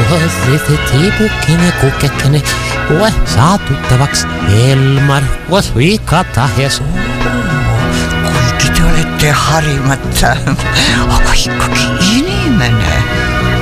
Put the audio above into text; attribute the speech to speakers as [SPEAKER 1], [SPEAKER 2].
[SPEAKER 1] Tiipukkinen, kukkekkinen, saa tuttavaksi Elmar, Viikatahes.
[SPEAKER 2] Kuinka te olette harimatta aika inimene.